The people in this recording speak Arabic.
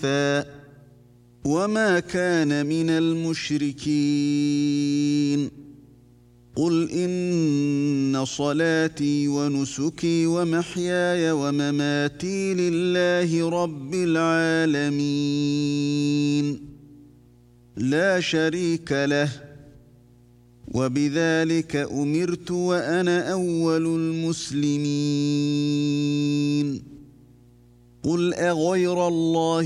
حنيفا وما كان من المشركين قل إن صلاتي ونسكي ومحياي ومماتي لله رب العالمين لا شريك له وبذلك أمرت وأنا أول المسلمين قل أغير الله